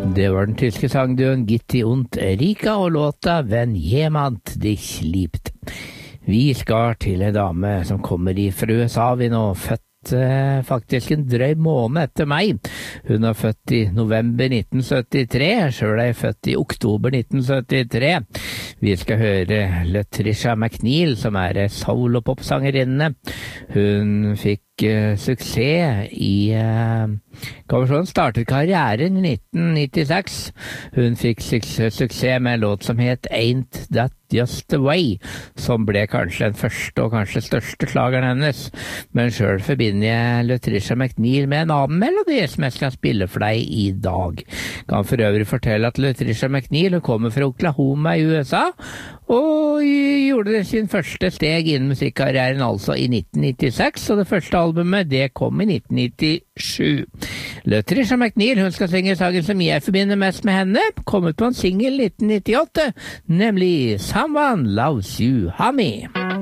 Det var den tyske sangduen Gitti und Erika og låta Wenn jemand dich liebt. Vi skal til en dame som kommer fra USA, vi nå født faktisk en drøy måned etter meg. Hun er født i november 1973, selv er jeg født i oktober 1973. Vi skal høre Latricia McNeil, som er solopopsangerinne. Hun fikk suksess i Hun startet karrieren i 1996. Hun fikk suksess med en låt som het Ain't That Just The Way, som ble kanskje den første og kanskje største slageren hennes. Men selv forbinder jeg Latricia McNeil med en annen melodi som jeg skal spille for deg i dag. Kan for øvrig fortelle at Latricia McNeil kommer fra Oklahoma i USA, og gjorde sin første steg innen musikkarrieren altså i 1996, og det første albumet det kom i 1997. Latricia McNeil, hun skal synge sangen som jeg forbinder mest med henne, kom ut på en single 1998, nemlig Someone Loves You, Honey.